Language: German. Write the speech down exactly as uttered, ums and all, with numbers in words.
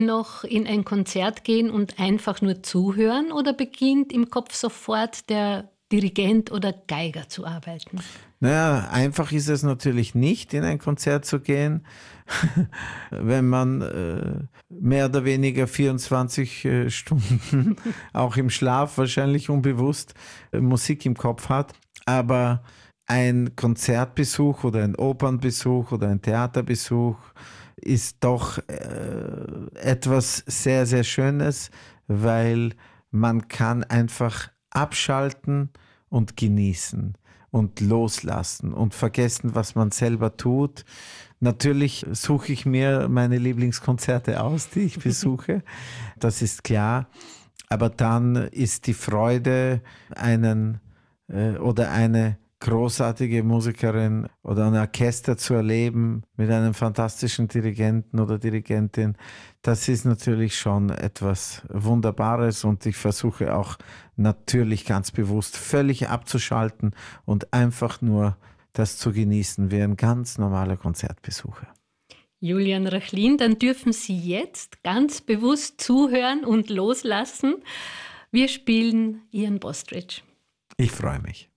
noch in ein Konzert gehen und einfach nur zuhören oder beginnt im Kopf sofort der Dirigent oder Geiger zu arbeiten? Naja, einfach ist es natürlich nicht, in ein Konzert zu gehen, wenn man äh, mehr oder weniger vierundzwanzig äh, Stunden, auch im Schlaf wahrscheinlich unbewusst, äh, Musik im Kopf hat. Aber ein Konzertbesuch oder ein Opernbesuch oder ein Theaterbesuch ist doch äh, etwas sehr, sehr Schönes, weil man kann einfach abschalten und genießen und loslassen und vergessen, was man selber tut. Natürlich suche ich mir meine Lieblingskonzerte aus, die ich besuche, das ist klar. Aber dann ist die Freude, einen äh, oder eine großartige Musikerin oder ein Orchester zu erleben mit einem fantastischen Dirigenten oder Dirigentin, das ist natürlich schon etwas Wunderbares und ich versuche auch natürlich ganz bewusst völlig abzuschalten und einfach nur das zu genießen wie ein ganz normaler Konzertbesucher. Julian Rachlin, dann dürfen Sie jetzt ganz bewusst zuhören und loslassen. Wir spielen Ian Bostridge. Ich freue mich.